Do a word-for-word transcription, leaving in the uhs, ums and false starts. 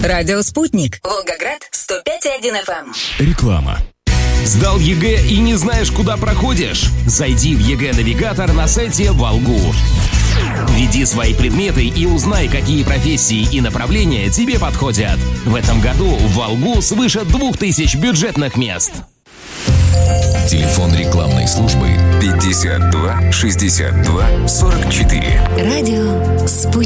Радио «Спутник». Волгоград, сто пять и один эф эм. Реклама. Сдал ЕГЭ и не знаешь, куда проходишь? Зайди в ЕГЭ-навигатор на сайте Волгу. Введи свои предметы и узнай, какие профессии и направления тебе подходят. В этом году в Волгу свыше двух тысяч бюджетных мест. Телефон рекламной службы пятьдесят два шестьдесят два сорок четыре. Радио «Спутник».